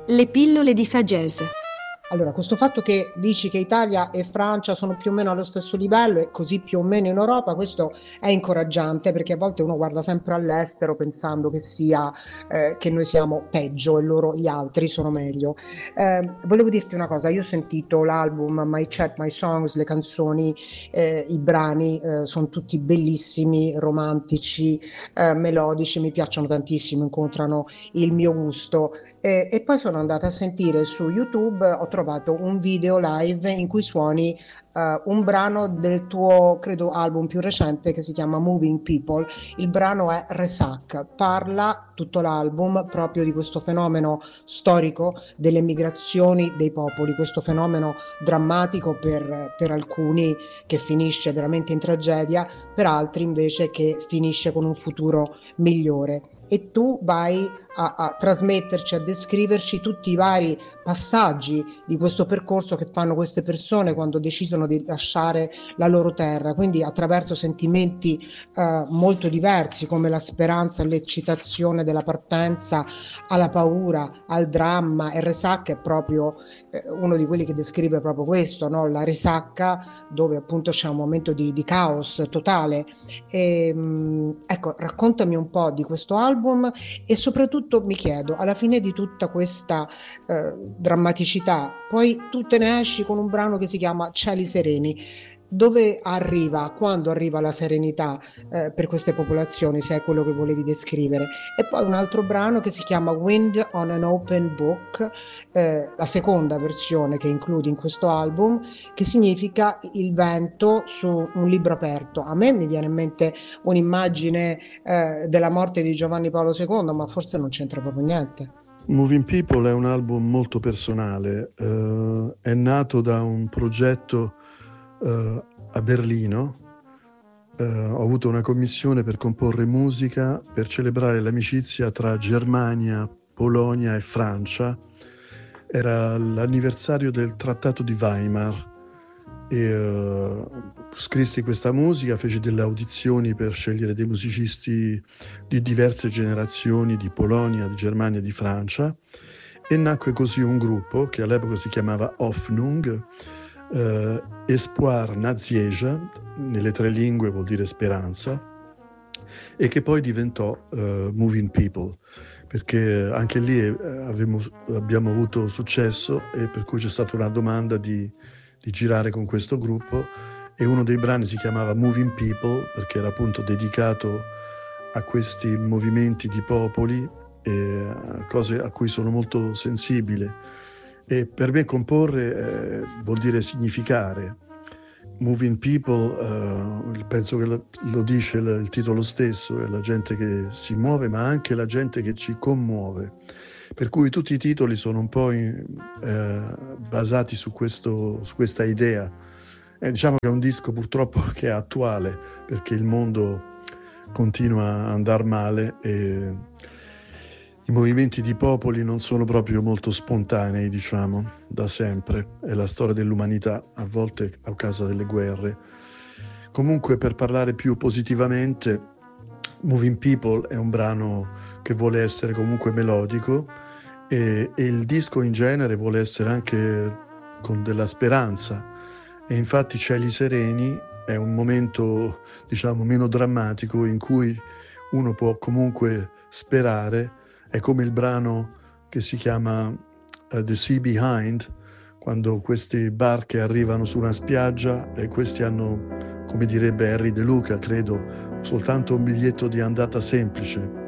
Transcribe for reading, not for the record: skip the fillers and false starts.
Le pillole di sagesse. Allora, questo fatto che dici che Italia e Francia sono più o meno allo stesso livello e così più o meno in Europa, questo è incoraggiante perché a volte uno guarda sempre all'estero pensando che sia che noi siamo peggio e loro gli altri sono meglio. Volevo dirti una cosa, io ho sentito l'album My Chat, My Songs, le canzoni, i brani sono tutti bellissimi, romantici, melodici, mi piacciono tantissimo, incontrano il mio gusto. E poi sono andata a sentire su YouTube, ho trovato un video live in cui suoni un brano del tuo, credo, album più recente che si chiama Moving People. Il brano è Resac, parla tutto l'album proprio di questo fenomeno storico delle migrazioni dei popoli, questo fenomeno drammatico per alcuni che finisce veramente in tragedia, per altri invece che finisce con un futuro migliore. E tu vai a trasmetterci, a descriverci tutti i vari passaggi di questo percorso che fanno queste persone quando decidono di lasciare la loro terra, quindi attraverso sentimenti molto diversi come la speranza, l'eccitazione della partenza, alla paura, al dramma. E Resac è proprio uno di quelli che descrive proprio questo, no? La risacca dove appunto c'è un momento di caos totale. Ecco, raccontami un po' di questo album e soprattutto mi chiedo, alla fine di tutta questa drammaticità, poi tu te ne esci con un brano che si chiama Cieli Sereni. Dove arriva, quando arriva la serenità per queste popolazioni, se è quello che volevi descrivere? E poi un altro brano che si chiama Wind on an Open Book, la seconda versione che includi in questo album, che significa il vento su un libro aperto. A me mi viene in mente un'immagine della morte di Giovanni Paolo II, ma forse non c'entra proprio niente. Moving People è un album molto personale, è nato da un progetto a Berlino. Ho avuto una commissione per comporre musica per celebrare l'amicizia tra Germania, Polonia e Francia. Era l'anniversario del Trattato di Weimar e scrissi questa musica, feci delle audizioni per scegliere dei musicisti di diverse generazioni di Polonia, di Germania e di Francia e nacque così un gruppo che all'epoca si chiamava Hoffnung, Espoir Nazieja, nelle tre lingue vuol dire speranza, e che poi diventò Moving People, perché anche lì abbiamo avuto successo e per cui c'è stata una domanda di girare con questo gruppo e uno dei brani si chiamava Moving People perché era appunto dedicato a questi movimenti di popoli e a cose a cui sono molto sensibile. E per me comporre vuol dire significare. Moving People, penso che lo dice il titolo stesso, è la gente che si muove, ma anche la gente che ci commuove. Per cui tutti i titoli sono un po' basati su questa idea. Diciamo che è un disco purtroppo che è attuale, perché il mondo continua a andare male e i movimenti di popoli non sono proprio molto spontanei, diciamo, da sempre. È la storia dell'umanità, a volte a causa delle guerre. Comunque, per parlare più positivamente, Moving People è un brano che vuole essere comunque melodico e il disco in genere vuole essere anche con della speranza. E infatti Cieli Sereni è un momento, diciamo, meno drammatico in cui uno può comunque sperare. È come il brano che si chiama The Sea Behind, quando queste barche arrivano su una spiaggia e questi hanno, come direbbe Henry De Luca, credo, soltanto un biglietto di andata semplice,